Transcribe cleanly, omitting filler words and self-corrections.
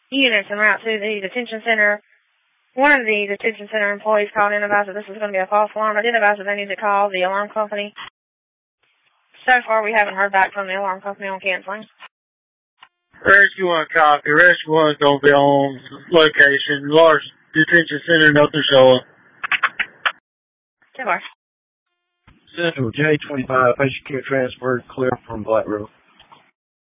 units en route to the detention center. One of the detention center employees called in about that this was going to be a false alarm. I did advise that they need to call the alarm company. So far, we haven't heard back from the alarm company on canceling. Rescue 1 copy. Rescue 1's going to be on location. Large detention center, nothing showing. Goodbye. Central J25, patient care transferred clear from Black River.